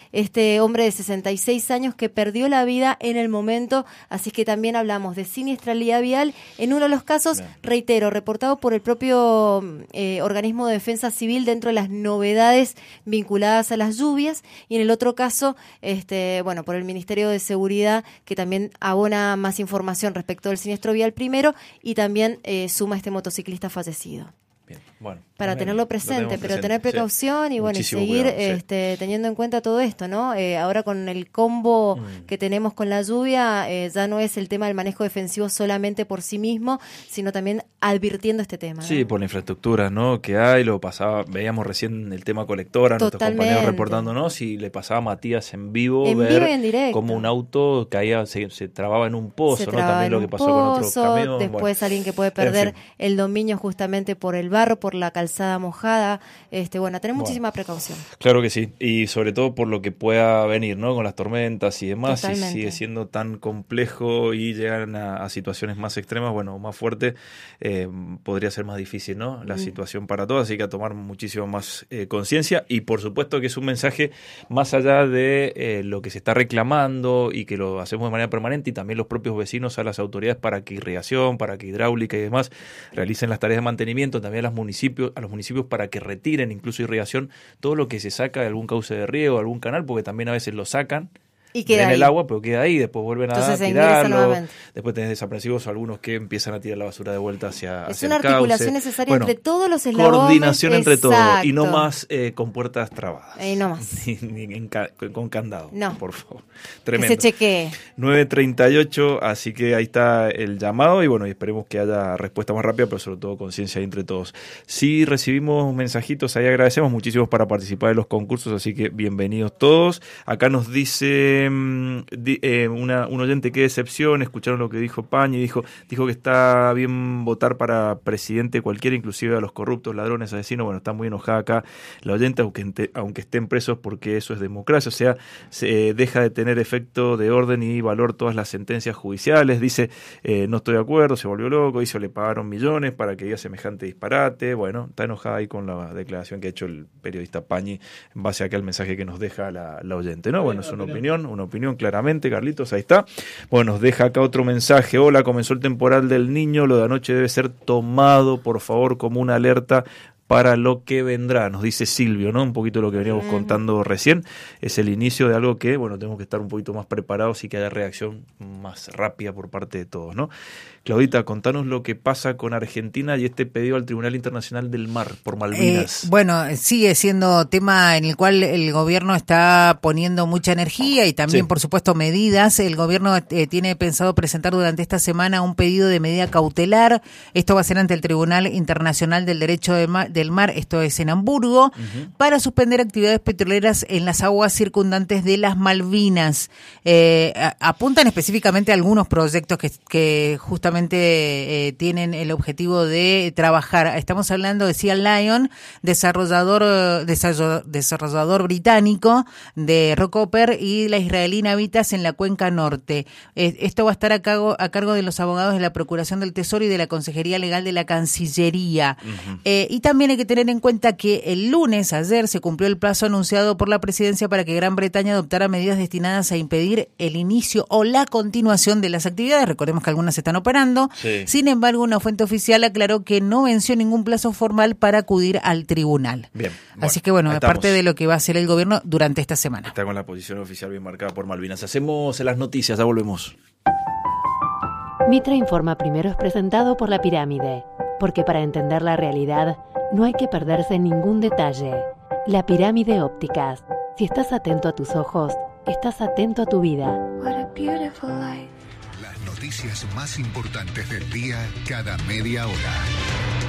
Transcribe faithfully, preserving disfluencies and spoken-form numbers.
este hombre de sesenta y seis años que perdió la vida en el momento, así que también hablamos de siniestralidad vial. En uno de los casos, Bien. reitero, reportado por el propio eh, organismo de defensa civil dentro de las novedades vinculadas a las lluvias, y en el otro caso, este, bueno, por el Ministerio de Seguridad, que también abona más información respecto del siniestro vial primero, y también eh, suma este motociclista fallecido. Bien, bueno, para también, tenerlo presente, pero presente, tener precaución sí. y bueno, Muchísimo y seguir cuidado, sí. este, teniendo en cuenta todo esto, ¿no? Eh, ahora con el combo mm. que tenemos con la lluvia, eh, ya no es el tema del manejo defensivo solamente por sí mismo, sino también advirtiendo este tema, ¿no? Sí, por la infraestructura, ¿no? Que hay, lo pasaba, veíamos recién el tema colectora, nuestros compañeros reportándonos, y le pasaba a Matías en vivo, en ver vivo y en directo. Como un auto caía, se, se trababa en un pozo, se ¿no? También lo que pasó pozo, con otro camión. Después bueno. alguien que puede perder en fin. el dominio justamente por el barro, por la calzada mojada. Este, bueno, tener muchísima bueno, precaución. Claro que sí, y sobre todo por lo que pueda venir, ¿no? Con las tormentas y demás, Totalmente. Si sigue siendo tan complejo y llegan a, a situaciones más extremas, bueno, más fuertes, eh, podría ser más difícil, ¿no? La mm. situación para todos, así que a tomar muchísimo más eh, conciencia, y por supuesto que es un mensaje más allá de eh, lo que se está reclamando y que lo hacemos de manera permanente, y también los propios vecinos a las autoridades para que irrigación, para que hidráulica y demás realicen las tareas de mantenimiento, también a los municipios, a los municipios para que retiren incluso irrigación, todo lo que se saca de algún cauce de riego, algún canal, porque también a veces lo sacan y queda en ahí. el agua, pero queda ahí, después vuelven Entonces a tirarlo, se después tenés desaprensivos algunos que empiezan a tirar la basura de vuelta hacia, es hacia una el cauce. articulación necesaria bueno, entre todos los eslabones. Coordinación entre Exacto. todos, y no más eh, con puertas trabadas. Y no más. Ni, ni en ca- con candado, no. por favor. Tremendo. Que se chequee. nueve treinta y ocho, así que ahí está el llamado, y bueno, y esperemos que haya respuesta más rápida, pero sobre todo conciencia entre todos. Sí recibimos mensajitos, ahí agradecemos muchísimos para participar de los concursos, así que bienvenidos todos. Acá nos dice di, eh, una, un oyente, qué decepción, escucharon lo que dijo Pañi, dijo, dijo que está bien votar para presidente cualquiera, inclusive a los corruptos, ladrones, asesinos. Bueno, está muy enojada acá la oyente, aunque, aunque estén presos, porque eso es democracia, o sea, se eh, deja de tener efecto de orden y valor todas las sentencias judiciales. Dice, eh, no estoy de acuerdo, se volvió loco, dice, le pagaron millones para que diga semejante disparate. Bueno, está enojada ahí con la declaración que ha hecho el periodista Pañi en base a aquel mensaje que nos deja la, la oyente, ¿no? Bueno, es una opinión, una opinión claramente, Carlitos, ahí está. Bueno, nos deja acá otro mensaje. Hola, comenzó el temporal del Niño, lo de anoche debe ser tomado, por favor, como una alerta para lo que vendrá, nos dice Silvio, ¿no? Un poquito lo que veníamos uh-huh. contando recién, es el inicio de algo que, bueno, tenemos que estar un poquito más preparados y que haya reacción más rápida por parte de todos, ¿no? Claudita, contanos lo que pasa con Argentina y este pedido al Tribunal Internacional del Mar por Malvinas. Eh, bueno, sigue siendo tema en el cual el gobierno está poniendo mucha energía y también, sí. por supuesto, medidas. El gobierno eh, tiene pensado presentar durante esta semana un pedido de medida cautelar. Esto va a ser ante el Tribunal Internacional del Derecho de Mar, del Mar, esto es en Hamburgo, uh-huh. para suspender actividades petroleras en las aguas circundantes de las Malvinas. Eh, a, apuntan específicamente a algunos proyectos que, que justamente Eh, tienen el objetivo de trabajar. Estamos hablando de Sea Lion, desarrollador, desarrollador, desarrollador británico de Rockefeller, y la israelí Navitas en la cuenca norte. Eh, esto va a estar a cargo, a cargo de los abogados de la Procuración del Tesoro y de la Consejería Legal de la Cancillería. Uh-huh. Eh, y también hay que tener en cuenta que el lunes, ayer, se cumplió el plazo anunciado por la presidencia para que Gran Bretaña adoptara medidas destinadas a impedir el inicio o la continuación de las actividades. Recordemos que algunas se están operando. Sí. Sin embargo, una fuente oficial aclaró que no venció ningún plazo formal para acudir al tribunal. Bien. Bueno, así que bueno, es parte de lo que va a hacer el gobierno durante esta semana. Está con la posición oficial bien marcada por Malvinas. Hacemos las noticias, ya volvemos. Mitra Informa Primero es presentado por La Pirámide, porque para entender la realidad no hay que perderse ningún detalle. La Pirámide Ópticas. Si estás atento a tus ojos, estás atento a tu vida. What a beautiful life. Las noticias más importantes del día cada media hora.